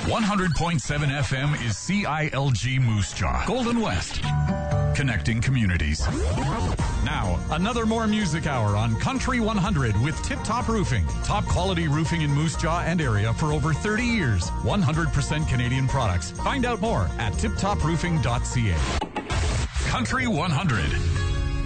100.7 FM is CILG Moose Jaw, Golden West. Connecting communities. Now, another more music hour on Country 100 with Tip Top Roofing. Top quality roofing in Moose Jaw and area for over 30 years. 100% Canadian products. Find out more at tiptoproofing.ca. Country 100.